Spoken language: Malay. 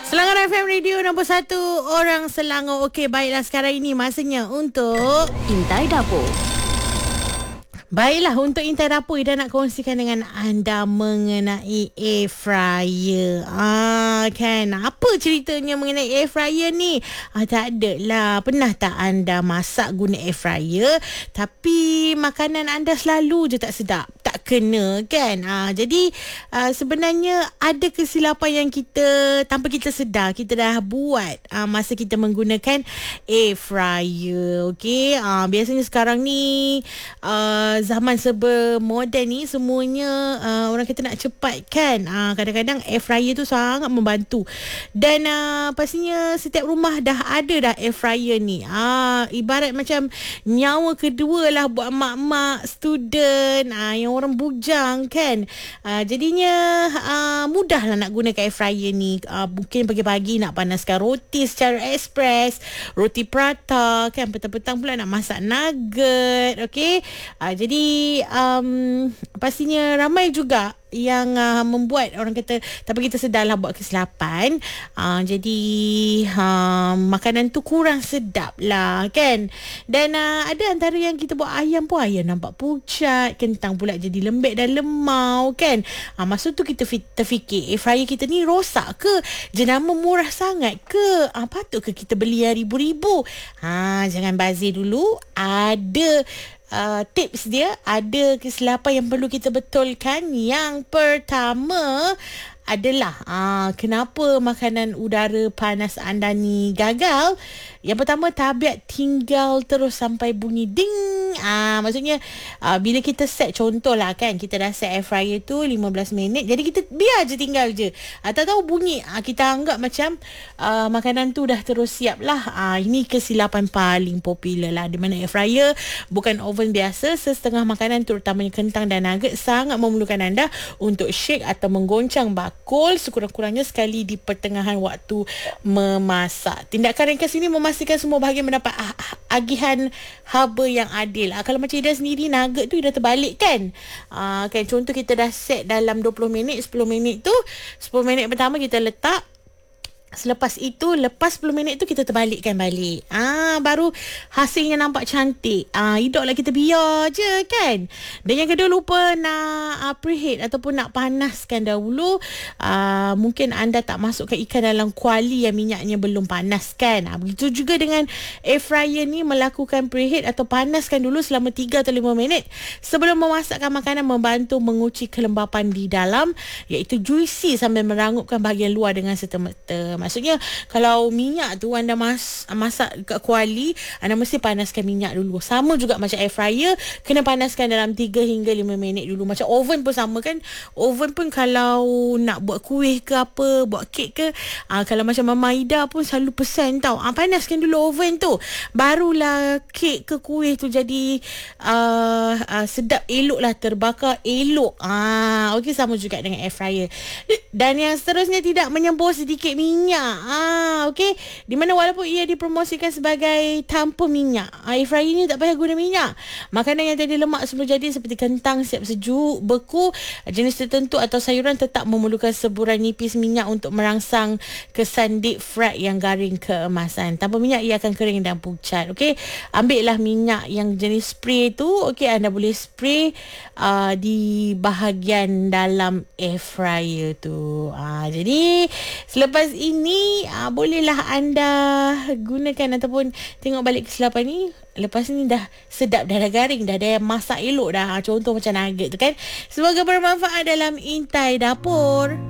Selangor FM Radio nombor 1 orang Selangor. Okey, baiklah, sekarang ini masanya untuk Intai Dapur. Baiklah, untuk Intai Dapur Ida nak kongsikan dengan anda mengenai air fryer. Kan, apa ceritanya mengenai air fryer ni? Tak ada lah. Pernah tak anda masak guna air fryer tapi makanan anda selalu je tak sedap, tak kena kan? Jadi sebenarnya ada kesilapan yang kita tanpa kita sedar kita dah buat masa kita menggunakan air fryer. Okey, biasanya sekarang ni zaman serba moden ni semuanya orang kata nak cepat kan. Kadang-kadang air fryer tu sangat membantu. Dan pastinya setiap rumah dah ada dah air fryer ni. Ibarat macam nyawa kedua lah buat mak-mak, student, yang orang bujang kan. Jadinya mudah lah nak gunakan air fryer ni. Mungkin pagi-pagi nak panaskan roti secara ekspres, roti prata kan. Petang-petang pula nak masak nugget. Okey, jadi pastinya ramai juga yang membuat orang kata tapi kita sedarlah buat kesilapan. Jadi makanan tu kurang sedap lah kan. Dan ada antara yang kita buat ayam pun, ayam nampak pucat, kentang pula jadi lembek dan lemau kan. Masa tu kita terfikir air fryer kita ni rosak ke, jenama murah sangat ke, patut ke kita beli yang ribu-ribu. Jangan bazir dulu. Ada tips dia, ada kesilapan yang perlu kita betulkan. Yang pertama adalah kenapa makanan udara panas anda ni gagal. Yang pertama, tabiat tinggal terus sampai bunyi ding. Maksudnya bila kita set, contohlah kan, kita dah set air fryer tu 15 minit, jadi kita biar je, tinggal je. Tahu bunyi, kita anggap macam makanan tu dah terus siap lah. Ini kesilapan paling popular lah, di mana air fryer bukan oven biasa. Setengah makanan terutamanya kentang dan nugget sangat memerlukan anda untuk shake atau menggoncang bakul sekurang-kurangnya sekali di pertengahan waktu memasak. Tindakan ringkas ini memastikan semua bahagian mendapat agihan haba yang adil. Kalau macam Ida sendiri, nugget tu Ida terbalik kan. Kan contoh kita dah set dalam 20 minit, 10 minit tu, 10 minit pertama kita letak. Selepas itu, lepas 10 minit tu kita terbalikkan balik. Baru hasilnya nampak cantik. Hidup lah kita biar je kan. Dan yang kedua, lupa nak preheat ataupun nak panaskan dahulu. Mungkin anda tak masukkan ikan dalam kuali yang minyaknya belum panas kan. Begitu juga dengan air fryer ni, melakukan preheat atau panaskan dulu selama 3 atau 5 minit sebelum memasakkan makanan, membantu menguci kelembapan di dalam, iaitu juicy sambil merangupkan bahagian luar dengan serta-merta. Maksudnya kalau minyak tu anda masak kat kuali, anda mesti panaskan minyak dulu. Sama juga macam air fryer, kena panaskan dalam 3 hingga 5 minit dulu. Macam oven pun sama kan. Oven pun kalau nak buat kuih ke apa, buat kek ke, kalau macam Mama Ida pun selalu pesan tau, panaskan dulu oven tu, barulah kek ke kuih tu jadi sedap, elok lah, terbakar elok. Okey, sama juga dengan air fryer. Dan yang seterusnya, tidak menyembur sedikit minyak. Okey, di mana walaupun ia dipromosikan sebagai tanpa minyak, air fryer ni tak payah guna minyak. Makanan yang tadi lemak sebelum jadi seperti kentang siap sejuk, beku, jenis tertentu atau sayuran tetap memerlukan seburan nipis minyak untuk merangsang kesan deep fried yang garing keemasan. Tanpa minyak ia akan kering dan pucat. Okey, ambillah minyak yang jenis spray tu. Okey, anda boleh spray di bahagian dalam air fryer tu. Jadi selepas ini bolehlah anda gunakan ataupun tengok balik kesilapan ni. Lepas ni dah sedap, dah garing, dah ada masak elok dah. Contoh macam nugget tu kan. Semoga bermanfaat dalam Intai Dapur.